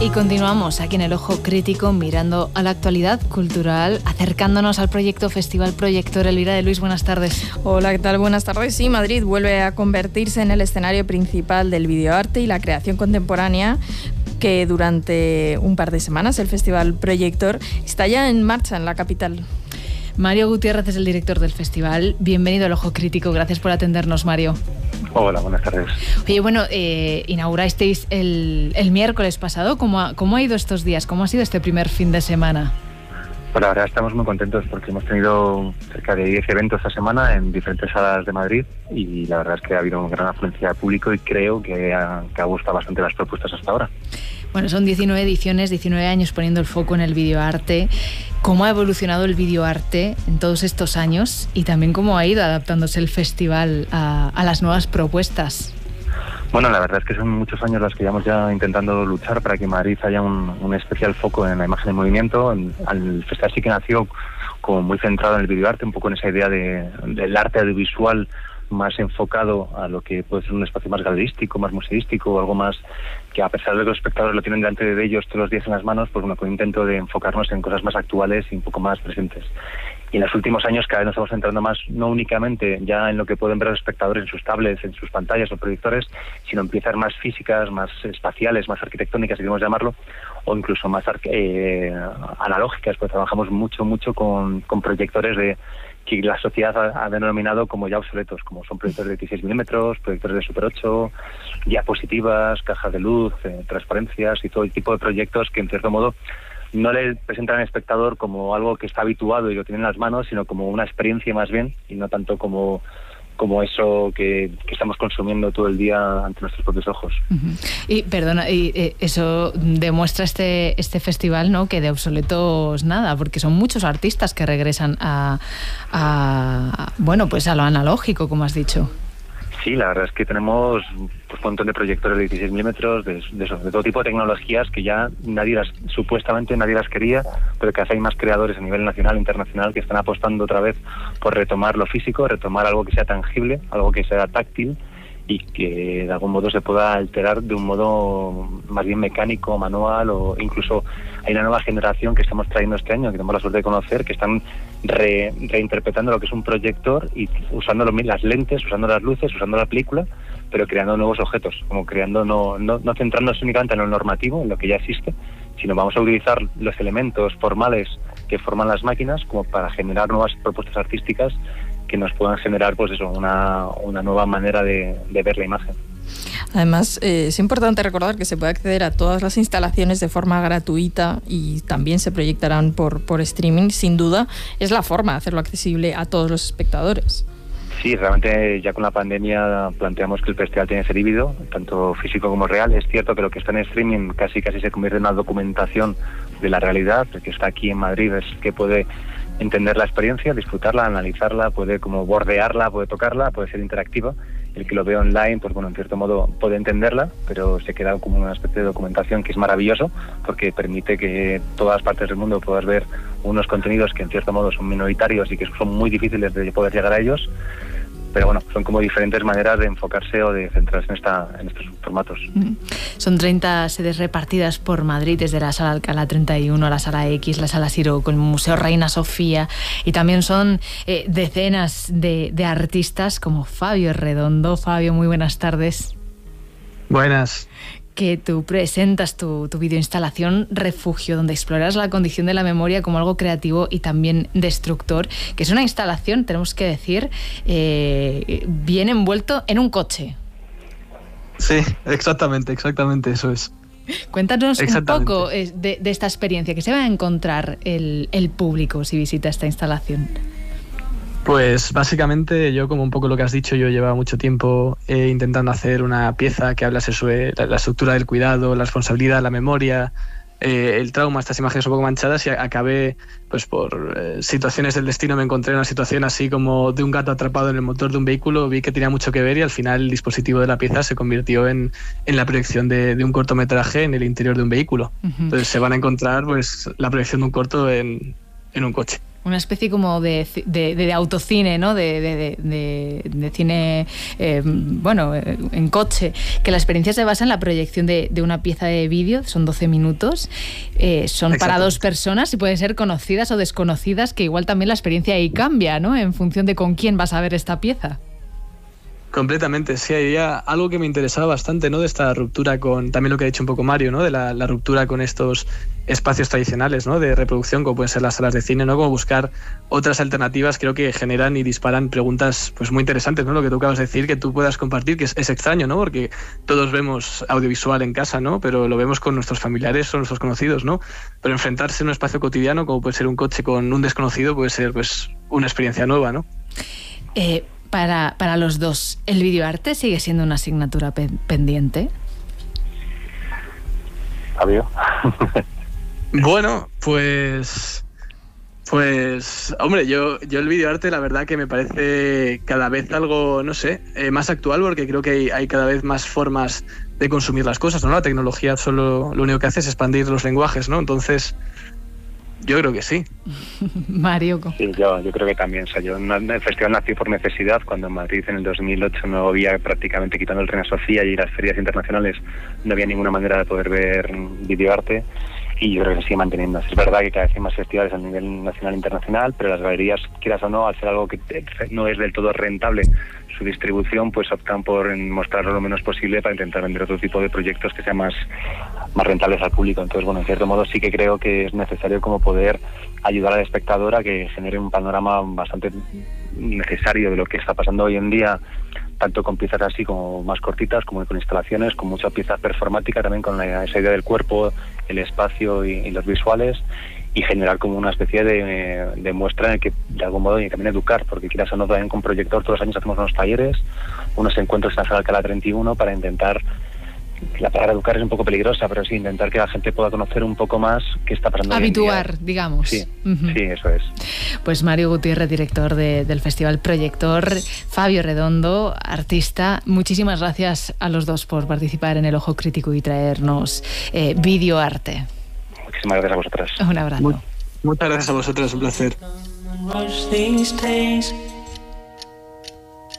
Y continuamos aquí en El Ojo Crítico, mirando a la actualidad cultural, acercándonos al proyecto Festival Proyector. Elvira de Luis, buenas tardes. Hola, ¿qué tal? Buenas tardes. Sí, Madrid vuelve a convertirse en el escenario principal del videoarte y la creación contemporánea, que durante un par de semanas el Festival Proyector está ya en marcha en la capital. Mario Gutiérrez es el director del festival. Bienvenido al Ojo Crítico. Gracias por atendernos, Mario. Hola, buenas tardes. Oye, bueno, inaugurasteis el miércoles pasado. ¿Cómo ha ido estos días? ¿Cómo ha sido este primer fin de semana? Pues la verdad estamos muy contentos porque hemos tenido cerca de 10 eventos esta semana en diferentes salas de Madrid y la verdad es que ha habido una gran afluencia de público y creo que ha gustado bastante las propuestas hasta ahora. Bueno, son 19 ediciones, 19 años poniendo el foco en el videoarte. ¿Cómo ha evolucionado el videoarte en todos estos años? Y también cómo ha ido adaptándose el festival a las nuevas propuestas. Bueno, la verdad es que son muchos años los que llevamos ya intentando luchar para que en Madrid haya un especial foco en la imagen en movimiento. El festival sí que nació como muy centrado en el videoarte, un poco en esa idea del arte audiovisual más enfocado a lo que puede ser un espacio más galerístico, más museístico o algo más que, a pesar de que los espectadores lo tienen delante de ellos todos los días en las manos, pues bueno, con intento de enfocarnos en cosas más actuales y un poco más presentes. Y en los últimos años cada vez nos estamos centrando más, no únicamente ya en lo que pueden ver los espectadores en sus tablets, en sus pantallas o proyectores, sino en piezas más físicas, más espaciales, más arquitectónicas, si queremos llamarlo, o incluso más analógicas, pues trabajamos mucho con proyectores que la sociedad ha denominado como ya obsoletos, como son proyectores de 16 milímetros, proyectores de Super 8, diapositivas, cajas de luz, transparencias y todo el tipo de proyectos que en cierto modo no le presentan al espectador como algo que está habituado y lo tiene en las manos, sino como una experiencia más bien, y no tanto como eso que estamos consumiendo todo el día ante nuestros propios ojos. Uh-huh. Y perdona, eso demuestra este festival, ¿no?, que de obsoletos nada, porque son muchos artistas que regresan a lo analógico, como has dicho. Sí, la verdad es que tenemos un montón de proyectores de 16 milímetros, de todo tipo de tecnologías que ya supuestamente nadie las quería, pero que hay más creadores a nivel nacional e internacional que están apostando otra vez por retomar lo físico, retomar algo que sea tangible, algo que sea táctil y que de algún modo se pueda alterar de un modo más bien mecánico, manual, o incluso hay una nueva generación que estamos trayendo este año, que tenemos la suerte de conocer, que están reinterpretando lo que es un proyector y usando las lentes, usando las luces, usando la película, pero creando nuevos objetos, como creando no centrándose únicamente en lo normativo, en lo que ya existe, sino vamos a utilizar los elementos formales que forman las máquinas como para generar nuevas propuestas artísticas que nos puedan generar pues eso, una nueva manera de ver la imagen. Además, es importante recordar que se puede acceder a todas las instalaciones de forma gratuita y también se proyectarán por streaming. Sin duda, es la forma de hacerlo accesible a todos los espectadores. Sí, realmente ya con la pandemia planteamos que el festival tiene que ser híbrido, tanto físico como real. Es cierto que lo que está en streaming casi se convierte en una documentación de la realidad. El que está aquí en Madrid es que puede entender la experiencia, disfrutarla, analizarla, puede como bordearla, puede tocarla, puede ser interactiva. El que lo ve online, pues bueno, en cierto modo puede entenderla, pero se queda como una especie de documentación que es maravilloso porque permite que todas partes del mundo puedas ver unos contenidos que en cierto modo son minoritarios y que son muy difíciles de poder llegar a ellos. Pero bueno, son como diferentes maneras de enfocarse o de centrarse en estos formatos. Son 30 sedes repartidas por Madrid, desde la Sala Alcalá 31 a la Sala X, la Sala Siro con el Museo Reina Sofía, y también son decenas de artistas como Fabio Redondo. Fabio, muy buenas tardes. Buenas. Que tú presentas tu videoinstalación Refugio, donde exploras la condición de la memoria como algo creativo y también destructor, que es una instalación, tenemos que decir, bien envuelto en un coche. Sí, exactamente, eso es. Cuéntanos un poco de esta experiencia, que se va a encontrar el público si visita esta instalación. Pues básicamente yo, como un poco lo que has dicho, yo llevaba mucho tiempo intentando hacer una pieza que hablase sobre la estructura del cuidado, la responsabilidad, la memoria, el trauma, estas imágenes un poco manchadas, y acabé, pues por situaciones del destino, me encontré en una situación así como de un gato atrapado en el motor de un vehículo. Vi que tenía mucho que ver y al final el dispositivo de la pieza se convirtió en la proyección de un cortometraje en el interior de un vehículo. Uh-huh. Entonces se van a encontrar pues la proyección de un corto en un coche. Una especie como de autocine, ¿no? De cine, en coche, que la experiencia se basa en la proyección de una pieza de vídeo, son 12 minutos, son para dos personas y pueden ser conocidas o desconocidas, que igual también la experiencia ahí cambia, ¿no? En función de con quién vas a ver esta pieza. Completamente, sí, había algo que me interesaba bastante, ¿no? De esta ruptura con, también lo que ha dicho un poco Mario, ¿no? De la ruptura con estos espacios tradicionales, ¿no? De reproducción, como pueden ser las salas de cine, ¿no? Como buscar otras alternativas, creo que generan y disparan preguntas pues muy interesantes, ¿no? Lo que tú acabas de decir, que tú puedas compartir, que es extraño, ¿no? Porque todos vemos audiovisual en casa, ¿no? Pero lo vemos con nuestros familiares o nuestros conocidos, ¿no? Pero enfrentarse en un espacio cotidiano, como puede ser un coche con un desconocido, puede ser pues una experiencia nueva, ¿no? Para los dos, ¿el videoarte sigue siendo una asignatura pendiente? Fabio. Bueno, pues hombre, yo el videoarte la verdad que me parece cada vez algo, no sé, más actual, porque creo que hay cada vez más formas de consumir las cosas, ¿no? La tecnología solo lo único que hace es expandir los lenguajes, ¿no? Entonces, yo creo que sí. Mario. Sí, yo creo que también. O sea, el festival nació por necesidad, cuando en Madrid en el 2008 no había, prácticamente quitando el Reina Sofía y las ferias internacionales, no había ninguna manera de poder ver videoarte, y yo creo que se sigue manteniendo. Es verdad que cada vez hay más festivales a nivel nacional e internacional, pero las galerías, quieras o no, al ser algo que no es del todo rentable su distribución, pues optan por mostrarlo lo menos posible para intentar vender otro tipo de proyectos que sean más rentables al público. Entonces, bueno, en cierto modo sí que creo que es necesario como poder ayudar al espectador a que genere un panorama bastante necesario de lo que está pasando hoy en día, tanto con piezas así como más cortitas, como con instalaciones, con mucha pieza performática, también con esa idea del cuerpo, el espacio y los visuales, y generar como una especie de muestra en el que de algún modo hay que también educar, porque quieras o no, también con Proyector todos los años hacemos unos talleres, unos encuentros en la sala Alcalá 31 para intentar, la palabra educar es un poco peligrosa, pero sí intentar que la gente pueda conocer un poco más qué está pasando. Habituar, digamos. Sí, sí, eso es. Pues Mario Gutiérrez, director del Festival Proyector, Fabio Redondo, artista, muchísimas gracias a los dos por participar en El Ojo Crítico y traernos videoarte. Muchísimas gracias a vosotras. Un abrazo. Muchas gracias a vosotros, un placer.